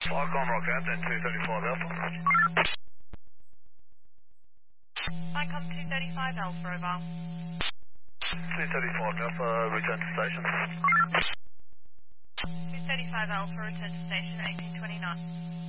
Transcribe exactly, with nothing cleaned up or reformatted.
Falcon Rock Captain two thirty-five Alpha. Icon two thirty-five Alpha, over. two thirty-five Alpha, return to station. two thirty-five Alpha, return to station eighteen twenty-nine.